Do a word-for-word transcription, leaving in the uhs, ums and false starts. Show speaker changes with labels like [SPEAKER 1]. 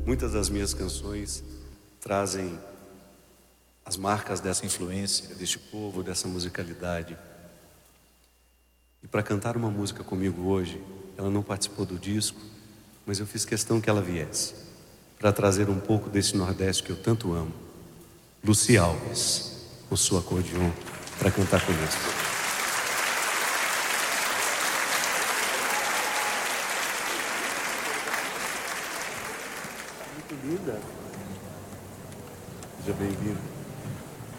[SPEAKER 1] muitas das minhas canções trazem as marcas dessa influência, deste povo, dessa musicalidade. E para cantar uma música comigo hoje, ela não participou do disco, mas eu fiz questão que ela viesse, para trazer um pouco desse Nordeste que eu tanto amo. Luci Alves, com sua acordeon, para cantar conosco. Muito linda. Seja bem-vindo.